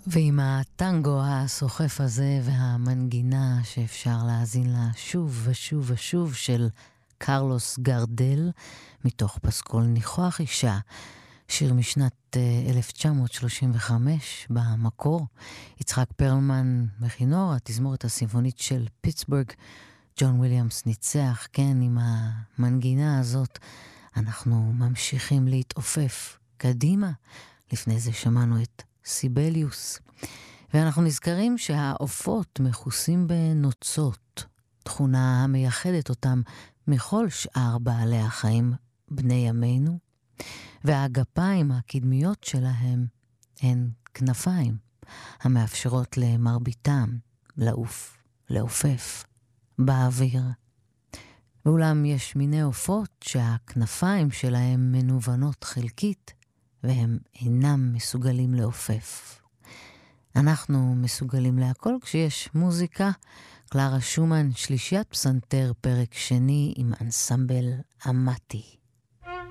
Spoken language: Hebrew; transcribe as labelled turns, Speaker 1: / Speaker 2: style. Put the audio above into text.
Speaker 1: ועם הטנגו הסוחף הזה והמנגינה שאפשר להאזין לה שוב ושוב ושוב של קרלוס גרדל, מתוך פסקול ניחוח אישה, שיר משנת 1935 במקור. יצחק פרלמן בכינור, התזמורת הסימפונית של פיטסבורג, ג'ון וויליאמס ניצח. כן, עם המנגינה הזאת אנחנו ממשיכים להתעופף קדימה. לפני זה שמענו את סיבליוס, ואנחנו נזכרים שהעופות מכוסים בנוצות, תכונה המייחדת אותם מכל שאר בעלי החיים בני ימינו, והגפיים הקדמיות שלהם הן כנפיים, המאפשרות למרביתם לעופף באוויר. ואולם יש מיני עופות שהכנפיים שלהם מנוונות חלקית, והם אינם מסוגלים לעופף. אנחנו מסוגלים להכל כשיש מוזיקה. קלרה שומן, שלישיית פסנתר, פרק שני עם אנסמבל אמתי.